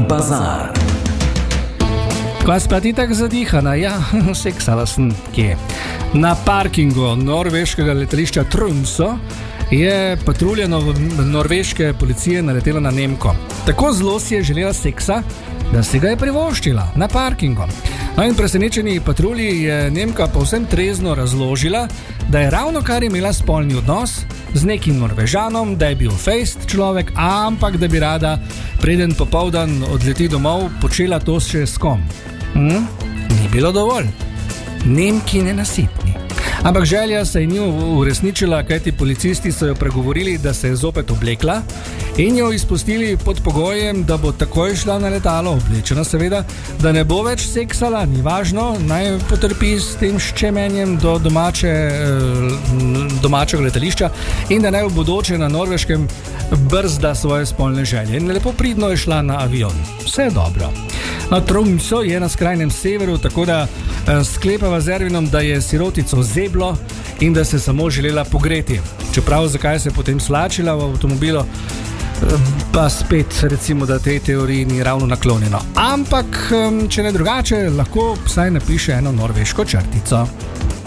bazar. Kaj spati tako zadihana? Ja, seksala sem kje. Na parkingu norveškega letališča Tromsø je patrulja norveške policije naletela na Nemko. Tako zelo si je želela seksa, da si ga je privoščila na parkingu. No in presenečeni patrulji je Nemka povsem trezno razložila, da je ravno kar imela spolni odnos z nekim Norvežanom, da je bil fejst človek, ampak da bi rada, preden popoldan odleti domov, počela to še s kom. Ni bilo dovolj. Nemki nenasitni. Ampak želja se je ni uresničila, kajti policisti so jo pregovorili, da se je zopet oblekla in jo izpustili pod pogojem, da bo takoj šla na letalo, oblečena seveda, da ne bo več seksala, ni važno, naj potrpi s tem ščemenjem do domačega letališča in da naj v bodoče na Norveškem brzda svoje spolne želje. In lepo pridno je šla na avion. Vse je dobro. No, Tromsø je na skrajnem severu, tako da sklepava z Ervinom, da je sirotico zeblo in da se samo želela pogreti. Čeprav zakaj se je potem slačila v avtomobilu, pa spet recimo, da tej teoriji ni ravno naklonjeno. Ampak, če ne drugače, lahko vsaj napiše eno norveško črtico.